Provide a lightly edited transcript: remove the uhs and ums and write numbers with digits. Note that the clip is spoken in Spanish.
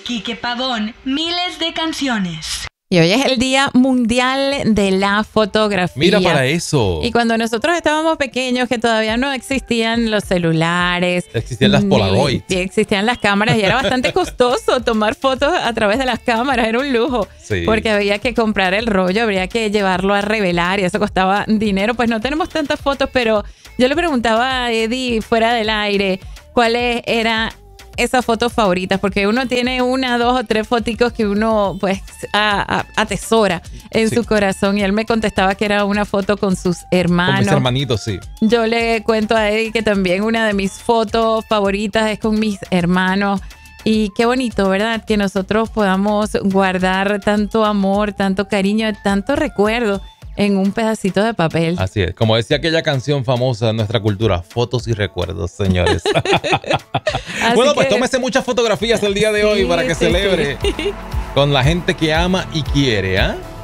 Quique Pavón, miles de canciones. Y hoy es el Día Mundial de la Fotografía. Mira para eso. Y cuando nosotros estábamos pequeños, que todavía no existían los celulares. Existían las Polaroid. Existían las cámaras y era bastante costoso tomar fotos a través de las cámaras. Era un lujo. Sí. Porque había que comprar el rollo, habría que llevarlo a revelar y eso costaba dinero. Pues no tenemos tantas fotos, pero yo le preguntaba a Eddie fuera del aire cuáles eran esas fotos favoritas, porque uno tiene 1, 2 o 3 foticos que uno pues atesora en su corazón, y él me contestaba que era una foto con sus hermanos. Con mis hermanitos, sí. Yo le cuento a Eddie que también una de mis fotos favoritas es con mis hermanos. Y qué bonito, ¿verdad? Que nosotros podamos guardar tanto amor, tanto cariño, tanto recuerdo en un pedacito de papel. Así es. Como decía aquella canción famosa de nuestra cultura, fotos y recuerdos, señores. Bueno, pues tómese muchas fotografías el día de hoy para que celebre con la gente que ama y quiere, ¿ah?